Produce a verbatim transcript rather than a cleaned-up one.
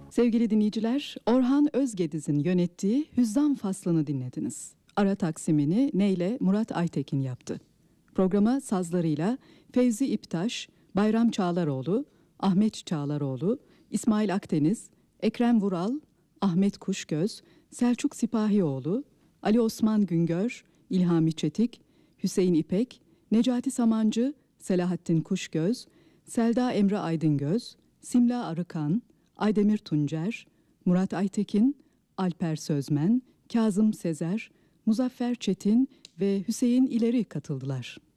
Sevgili dinleyiciler, Orhan Özgediz'in yönettiği Hüzzam Faslı'nı dinlediniz. Ara taksimini Neyle Murat Aytekin yaptı. Programa sazlarıyla Fevzi İptaş, Bayram Çağlaroğlu, Ahmet Çağlaroğlu, İsmail Akdeniz, Ekrem Vural, Ahmet Kuşgöz, Selçuk Sipahioğlu, Ali Osman Güngör, İlhami Çetik, Hüseyin İpek, Necati Samancı, Selahattin Kuşgöz, Selda Emre Aydıngöz, Simla Arıkan, Aydemir Tuncer, Murat Aytekin, Alper Sözmen, Kazım Sezer, Muzaffer Çetin ve Hüseyin İleri katıldılar.